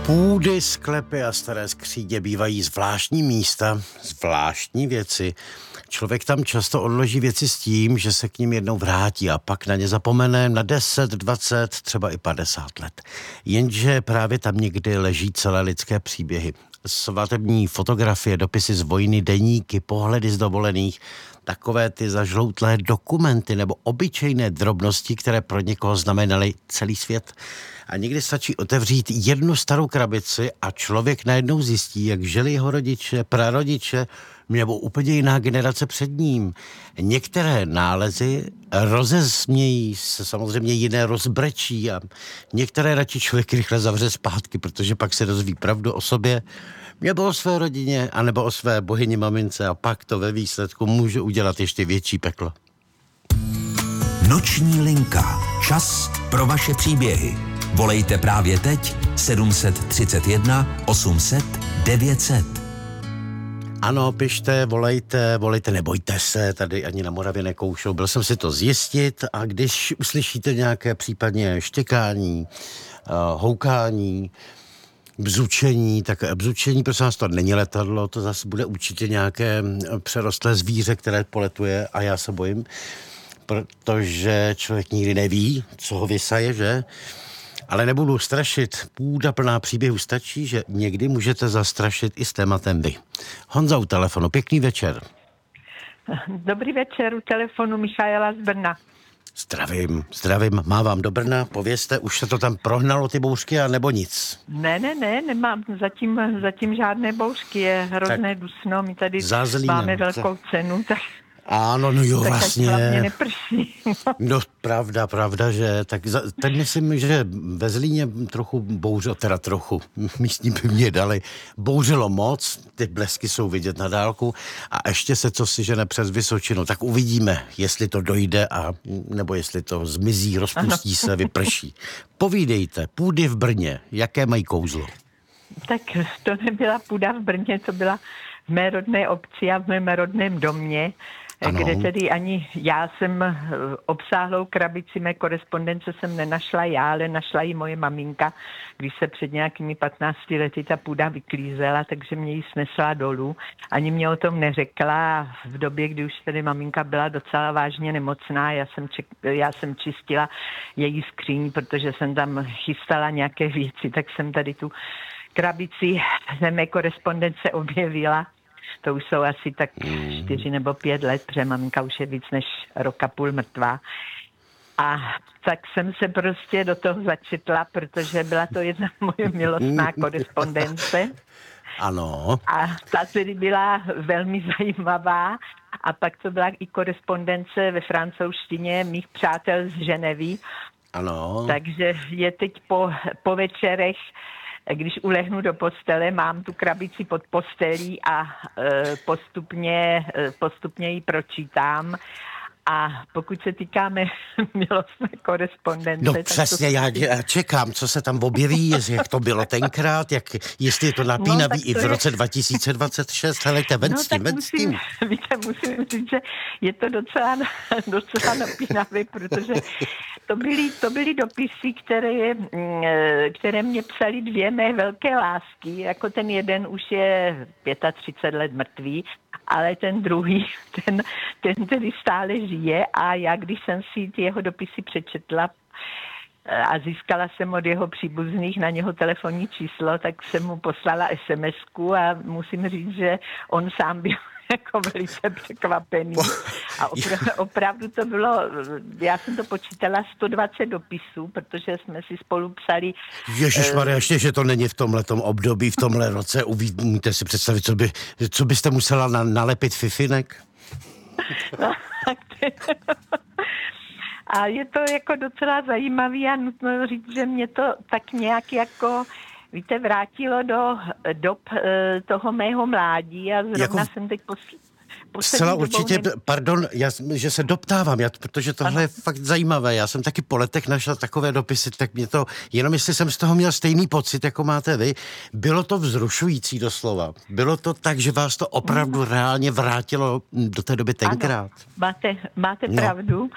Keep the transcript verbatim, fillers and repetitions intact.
Půdy, sklepy a staré skříně bývají zvláštní místa, zvláštní věci. Člověk tam často odloží věci s tím, že se k nim jednou vrátí a pak na ně zapomene na deset, dvacet, třeba i padesát let. Jenže právě tam někdy leží celé lidské příběhy. Svatební fotografie, dopisy z vojny, deníky, pohledy z dovolených, takové ty zažloutlé dokumenty nebo obyčejné drobnosti, které pro někoho znamenaly celý svět. A někdy stačí otevřít jednu starou krabici a člověk najednou zjistí, jak žili jeho rodiče, prarodiče nebo úplně jiná generace před ním. Některé nálezy rozesmějí se, samozřejmě jiné rozbrečí a některé radši člověk rychle zavře zpátky, protože pak se dozví pravdu o sobě nebo o své rodině, anebo o své bohyni mamince a pak to ve výsledku může udělat ještě větší peklo. Noční linka. Čas pro vaše příběhy. Volejte právě teď sedm tři jedna osm set devět set. Ano, pište, volejte, volejte, nebojte se, tady ani na Moravě nekoušou. Byl jsem si to zjistit a když uslyšíte nějaké případně štěkání, uh, houkání, bzučení, tak bzučení, prosím vás, to není letadlo, to zase bude určitě nějaké přerostlé zvíře, které poletuje a já se bojím, protože člověk nikdy neví, co ho vysaje, že? Ale nebudu strašit, půda plná příběhů stačí, že někdy můžete zastrašit i s tématem vy. Honza u telefonu, pěkný večer. Dobrý večer, u telefonu Michaela z Brna. Zdravím, zdravím, mávám do Brna, povězte, už se to tam prohnalo ty bouřky, a nebo nic? Ne, ne, ne, nemám zatím, zatím žádné bouřky, je hrozné tak dusno, my tady Zázlínem, máme velkou za... cenu, tak... Ano, no jo, tak vlastně. hlavně neprší. No, pravda, pravda, že tak, za, tak myslím, že ve Zlíně trochu bouřilo, teda trochu, místní by mě dali, bouřilo moc, ty blesky jsou vidět na dálku a ještě se co si žene přes Vysočinu, tak uvidíme, jestli to dojde a nebo jestli to zmizí, rozpustí ano. se, vyprší. Povídejte, půdy v Brně, jaké mají kouzlo? Tak to nebyla půda v Brně, to byla v mé rodné obci a v mém rodném domě, ano. Kde tedy ani já jsem obsáhlou krabici mé korespondence jsem nenašla já, ale našla ji moje maminka, když se před nějakými patnácti lety ta půda vyklízela, takže mě ji snesla dolů. Ani mě o tom neřekla v době, kdy už tedy maminka byla docela vážně nemocná. Já jsem, ček, já jsem čistila její skříň, protože jsem tam chystala nějaké věci, tak jsem tady tu krabici ze mé korespondence objevila. To už jsou asi tak čtyři nebo pět let, protože maminka už je víc než rok a půl mrtvá. A tak jsem se prostě do toho začetla, protože byla to jedna moje milostná korespondence. Ano. A ta tedy byla velmi zajímavá. A pak to byla i korespondence ve francouzštině mých přátel z Ženevy. Ano. Takže je teď po, po večerech, když ulehnu do postele, mám tu krabici pod postelí a e, postupně, e, postupně ji pročítám. A pokud se týkáme milostné korespondence... No přesně, to... já, já čekám, co se tam objeví, jak to bylo tenkrát, jak, jestli je to napínavý no, i v roce je... dva tisíce dvacet šest, helejte, ven no, s tím, ven s tím. Víte, musím říct, že je to docela, docela napínavé, protože to byly, to byly dopisy, které, které mě psali dvě mé velké lásky, jako ten jeden už je třicet pět let mrtvý, ale ten druhý, ten, ten tedy stále žije a já, když jsem si ty jeho dopisy přečetla a získala jsem od jeho příbuzných na něho telefonní číslo, tak jsem mu poslala es em esku a musím říct, že on sám byl jako velice překvapený. A opravdu, opravdu to bylo, já jsem to počítala sto dvacet dopisů, protože jsme si spolu psali... Ježišmarja, uh, ještě, že to není v tomhletom období, v tomhle roce, umíte si představit, co, by, co byste musela na, nalepit fifinek? No, a je to jako docela zajímavý a nutno říct, že mě to tak nějak jako... Víte, vrátilo do dob e, toho mého mládí a zrovna jako... jsem teď posl- Zcela určitě, ne... pardon, já, že se doptávám, já, protože tohle ano. je fakt zajímavé. Já jsem taky po letech našel takové dopisy, tak mě to, jenom jestli jsem z toho měl stejný pocit, jako máte vy, bylo to vzrušující doslova. Bylo to tak, že vás to opravdu no. reálně vrátilo do té doby tenkrát. Ano, máte, máte no. pravdu.